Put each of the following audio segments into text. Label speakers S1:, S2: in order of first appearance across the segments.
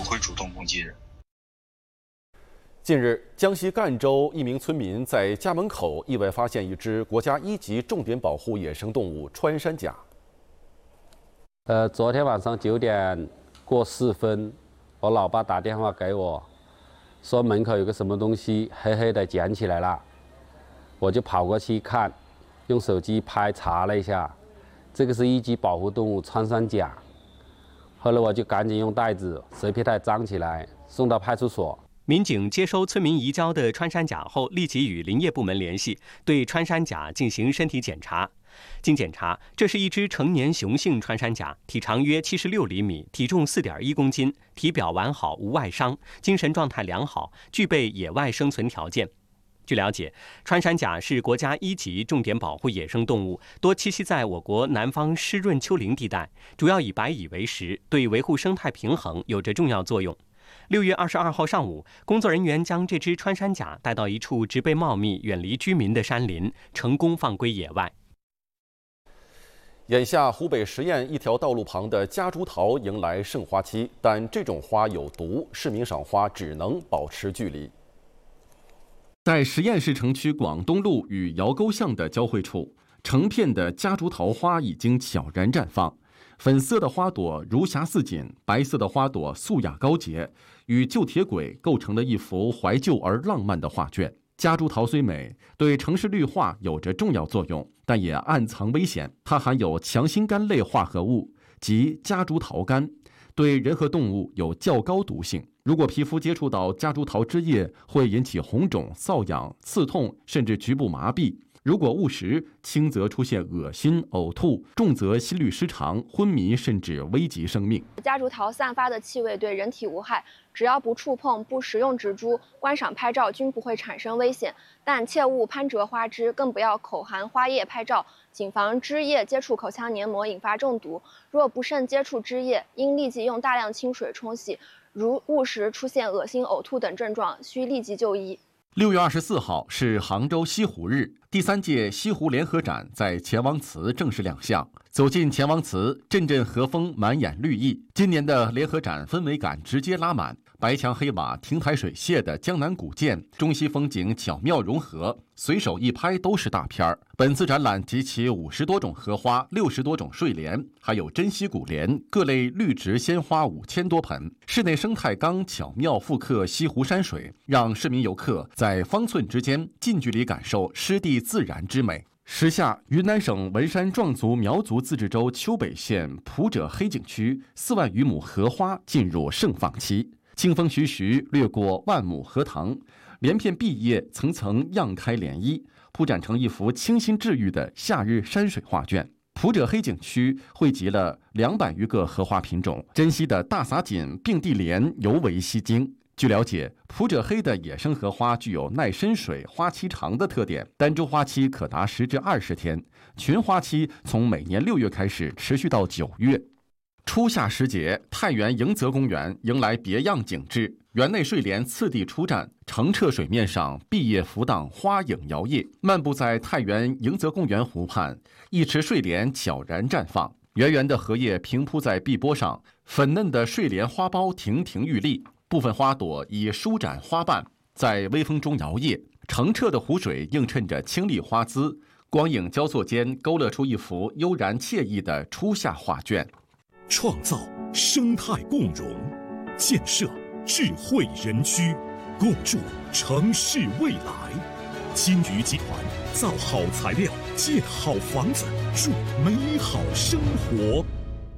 S1: 会主动攻击人。
S2: 近日，江西赣州一名村民在家门口意外发现一只国家1级重点保护野生动物穿山甲。
S3: 昨天晚上9点过4分，我老爸打电话给我，说门口有个什么东西黑黑的捡起来了，我就跑过去看，用手机拍查了一下，这个是1级保护动物穿山甲。后来我就赶紧用袋子蛇皮袋装起来，送到派出所。
S4: 民警接收村民移交的穿山甲后，立即与林业部门联系，对穿山甲进行身体检查。经检查，这是一只成年雄性穿山甲，体长约76厘米，体重4.1公斤，体表完好无外伤，精神状态良好，具备野外生存条件。据了解，穿山甲是国家1级重点保护野生动物，多栖息在我国南方湿润丘陵地带，主要以白蚁为食，对维护生态平衡有着重要作用。6月22号上午，工作人员将这只穿山甲带到一处植被茂密、远离居民的山林，成功放归野外。
S2: 眼下，湖北十堰一条道路旁的夹竹桃迎来盛花期，但这种花有毒，市民赏花只能保持距离。在十堰市城区广东路与窑沟巷的交汇处，成片的夹竹桃花已经悄然绽放。粉色的花朵如霞似锦，白色的花朵素雅高洁，与旧铁轨构成了一幅怀旧而浪漫的画卷。夹竹桃虽美，对城市绿化有着重要作用，但也暗藏危险。它含有强心苷类化合物，即夹竹桃苷，对人和动物有较高毒性。如果皮肤接触到夹竹桃汁液，会引起红肿、瘙痒、刺痛，甚至局部麻痹。如果误食，轻则出现恶心、呕吐，重则心律失常、昏迷，甚至危及生命。
S5: 夹竹桃散发的气味对人体无害，只要不触碰、不食用植株，观赏拍照均不会产生危险。但切勿攀折花枝，更不要口含花叶拍照，谨防枝叶接触口腔黏膜引发中毒。若不慎接触枝叶，应立即用大量清水冲洗。如误食出现恶心、呕吐等症状，需立即就医。
S2: 6月24号是杭州西湖日，第3届西湖联合展在钱王祠正式亮相。走进钱王祠，阵阵和风，满眼绿意。今年的联合展氛围感直接拉满，白墙黑瓦、亭台水榭的江南古建，中西风景巧妙融合，随手一拍都是大片儿。本次展览集齐50多种荷花、60多种睡莲，还有珍稀古莲、各类绿植鲜花5000多盆。室内生态缸巧妙复刻西湖山水，让市民游客在方寸之间近距离感受湿地自然之美。时下，云南省文山壮族苗族自治州丘北县普者黑景区4万余亩荷花进入盛放期，清风徐徐掠过万亩荷塘，连片碧叶层层漾开涟漪，铺展成一幅清新治愈的夏日山水画卷。普者黑景区汇集了200余个荷花品种，珍稀的大撒锦、并蒂莲尤为吸睛。据了解，普者黑的野生荷花具有耐深水、花期长的特点，单株花期可达10至20天，群花期从每年6月开始，持续到9月。初夏时节，太原迎泽公园迎来别样景致，园内睡莲次第出绽，澄澈水面上碧叶浮荡，花影摇曳。漫步在太原迎泽公园湖畔，一池睡莲悄然绽放，圆圆的荷叶平铺在碧波上，粉嫩的睡莲花苞亭亭玉立。部分花朵已舒展花瓣，在微风中摇曳，澄澈的湖水映衬着清丽花姿，光影交错间勾勒出一幅悠然惬意的初夏画卷。
S6: 创造生态共融，建设智慧人居，共筑城市未来。金鱼集团造好材料，建好房子，筑美好生活。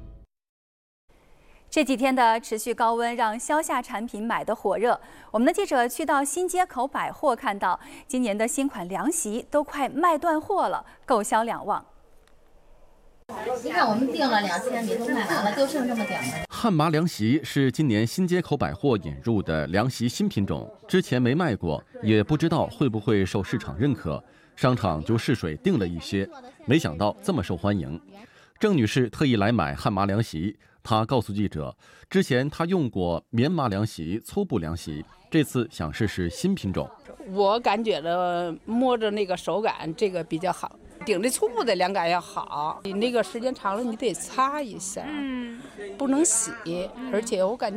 S7: 这几天的持续高温让消夏产品买得火热。我们的记者去到新街口百货，看到今年的新款凉席都快卖断货了，购销两旺。
S8: 你看，我们订了2000米都卖完了，就剩这么点了。
S2: 汉麻凉席是今年新街口百货引入的凉席新品种，之前没卖过，也不知道会不会受市场认可，商场就试水订了一些，没想到这么受欢迎。郑女士特意来买汉麻凉席。她告诉记者，之前她用过棉麻凉席、粗布凉席，这次想试试新品种。
S9: 我感觉着摸着那个手感，这个比较好，顶着粗布的凉感要好。你那个时间长了，你得擦一下，不能洗，而且我感觉。